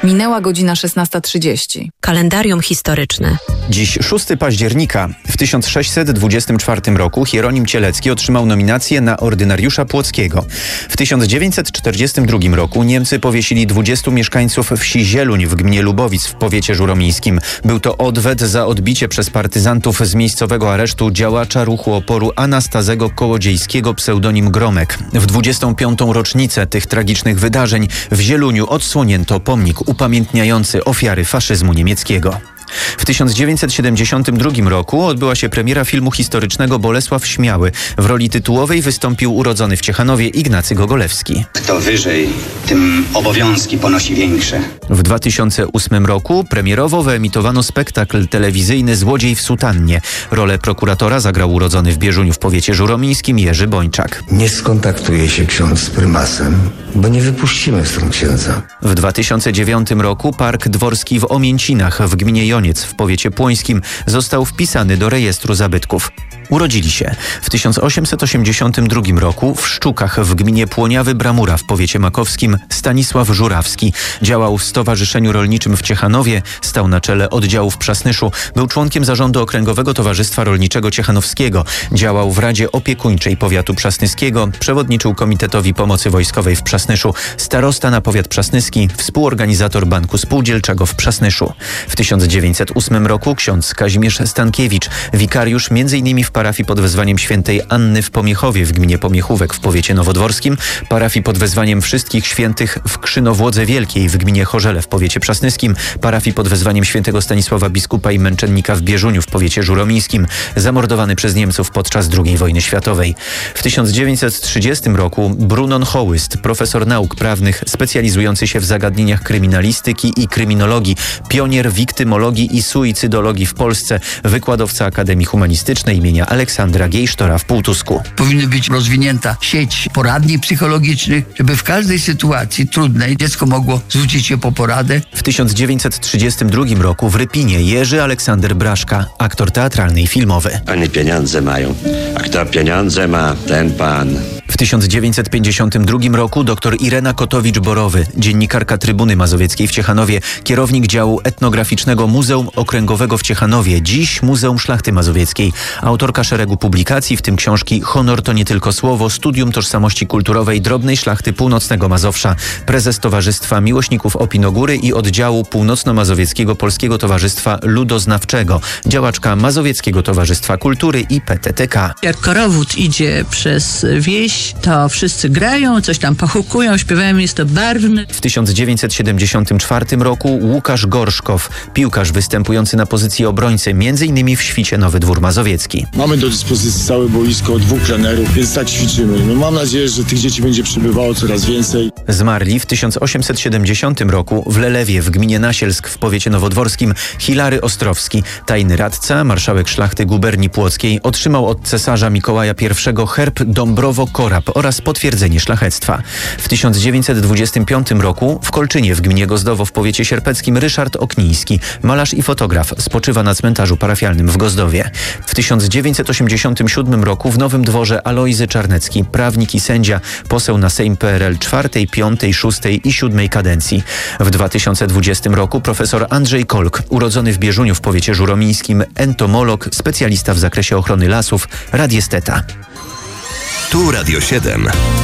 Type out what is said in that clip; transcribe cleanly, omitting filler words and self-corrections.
Minęła godzina 16:30. Kalendarium historyczne. Dziś 6 października. W 1624 roku Hieronim Cielecki otrzymał nominację na ordynariusza płockiego. W 1942 roku Niemcy powiesili 20 mieszkańców wsi Zieluń w gminie Lubowic w powiecie żuromińskim. Był to odwet za odbicie przez partyzantów z miejscowego aresztu działacza ruchu oporu Anastazego Kołodziejskiego pseudonim Gromek. W 25. rocznicę tych tragicznych wydarzeń w Zieluniu odsłonięto pomnik upamiętniający ofiary faszyzmu niemieckiego. W 1972 roku odbyła się premiera filmu historycznego Bolesław Śmiały. W roli tytułowej wystąpił urodzony w Ciechanowie Ignacy Gogolewski. Kto wyżej, tym obowiązki ponosi większe. W 2008 roku premierowo wyemitowano spektakl telewizyjny Złodziej w sutannie. Rolę prokuratora zagrał urodzony w Bieżuniu w powiecie żuromińskim Jerzy Bończak. Nie skontaktuje się ksiądz z prymasem, bo nie wypuścimy stąd księdza. W 2009 roku Park Dworski w Omięcinach w gminie Joniec w powiecie płońskim został wpisany do rejestru zabytków. Urodzili się w 1882 roku w Szczukach w gminie Płoniawy-Bramura w powiecie makowskim Stanisław Żurawski. Działał w Stowarzyszeniu Rolniczym w Ciechanowie, stał na czele oddziału w Przasnyszu, był członkiem zarządu Okręgowego Towarzystwa Rolniczego Ciechanowskiego, działał w Radzie Opiekuńczej Powiatu Przasnyskiego, przewodniczył Komitetowi Pomocy Wojskowej w Przasnyszu, starosta na powiat przasnyski, współorganizator Banku Spółdzielczego w Przasnyszu. W 1908 roku ksiądz Kazimierz Stankiewicz, wikariusz m.in. w parafii pod wezwaniem świętej Anny w Pomiechowie w gminie Pomiechówek w powiecie nowodworskim, parafii pod wezwaniem Wszystkich Świętych w Krzynowłodze Wielkiej w gminie Chorzele w powiecie przasnyskim, parafii pod wezwaniem świętego Stanisława Biskupa i Męczennika w Bieżuniu w powiecie żuromińskim, zamordowany przez Niemców podczas II wojny światowej. W 1930 roku Brunon Hołyst, profesor nauk prawnych specjalizujący się w zagadnieniach kryminalistyki i kryminologii, pionier wiktymologii i suicydologii w Polsce, wykładowca Akademii Humanistycznej imienia Aleksandra Gejsztora w Półtusku. Powinna być rozwinięta sieć poradni psychologicznych, żeby w każdej sytuacji trudnej dziecko mogło zwrócić się po poradę. W 1932 roku w Rypinie Jerzy Aleksander Braszka, aktor teatralny i filmowy. Oni pieniądze mają, a kto pieniądze ma, ten pan. W 1952 roku dr Irena Kotowicz-Borowy, dziennikarka Trybuny Mazowieckiej w Ciechanowie, kierownik działu etnograficznego Muzeum Okręgowego w Ciechanowie, dziś Muzeum Szlachty Mazowieckiej, autorka szeregu publikacji, w tym książki Honor to nie tylko słowo, Studium tożsamości kulturowej drobnej szlachty północnego Mazowsza, prezes Towarzystwa Miłośników Opinogóry i oddziału Północno-Mazowieckiego Polskiego Towarzystwa Ludoznawczego, działaczka Mazowieckiego Towarzystwa Kultury i PTTK. Jak korowód idzie przez wieś, to wszyscy grają, coś tam pochukują, śpiewają, jest to barwne. W 1974 roku Łukasz Gorszkow, piłkarz występujący na pozycji obrońcy, m.in. w Świcie Nowy Dwór Mazowiecki. Mamy do dyspozycji całe boisko, 2 trenerów, więc tak ćwiczymy. Mam nadzieję, że tych dzieci będzie przybywało coraz więcej. Zmarli w 1870 roku w Lelewie w gminie Nasielsk w powiecie nowodworskim Hilary Ostrowski, tajny radca, marszałek szlachty guberni płockiej, otrzymał od cesarza Mikołaja I herb Dąbrowo-Korab oraz potwierdzenie szlachectwa. W 1925 roku w Kolczynie w gminie Gozdowo w powiecie sierpeckim Ryszard Okniński, malarz i fotograf, spoczywa na cmentarzu parafialnym w Gozdowie. W 1987 roku w Nowym Dworze Alojzy Czarnecki, prawnik i sędzia, poseł na Sejm PRL 4., 5., 6. i 7. kadencji. W 2020 roku profesor Andrzej Kolk, urodzony w Bieżuniu w powiecie żuromińskim, entomolog, specjalista w zakresie ochrony lasów, radiesteta. Tu Radio 7.